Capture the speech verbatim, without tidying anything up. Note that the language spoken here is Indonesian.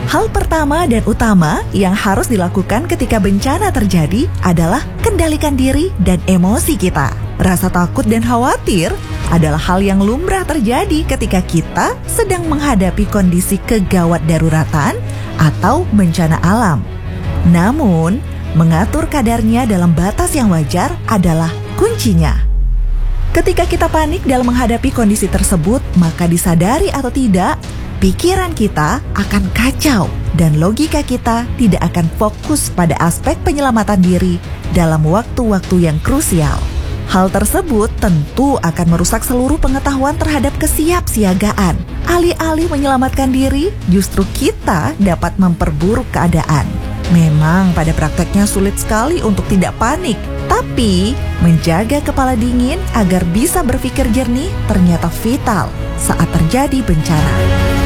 Hal pertama dan utama yang harus dilakukan ketika bencana terjadi adalah kendalikan diri dan emosi kita. Rasa takut dan khawatir adalah hal yang lumrah terjadi ketika kita sedang menghadapi kondisi kegawat daruratan atau bencana alam. Namun, mengatur kadarnya dalam batas yang wajar adalah kuncinya. Ketika kita panik dalam menghadapi kondisi tersebut, maka disadari atau tidak, pikiran kita akan kacau dan logika kita tidak akan fokus pada aspek penyelamatan diri dalam waktu-waktu yang krusial. Hal tersebut tentu akan merusak seluruh pengetahuan terhadap kesiapsiagaan. Alih-alih menyelamatkan diri, justru kita dapat memperburuk keadaan. Memang pada prakteknya sulit sekali untuk tidak panik, tapi menjaga kepala dingin agar bisa berpikir jernih ternyata vital saat terjadi bencana.